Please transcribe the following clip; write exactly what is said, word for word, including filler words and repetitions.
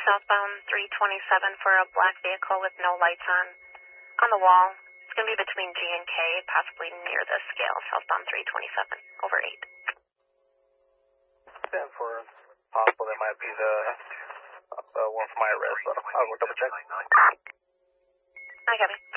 southbound three twenty-seven for a black vehicle with no lights on. On the wall. It's going to be between G and K, possibly near the scale, southbound three twenty-seven. Over eight. ten for possible that might be the uh, one for my arrest, so I'll go double check. I got it.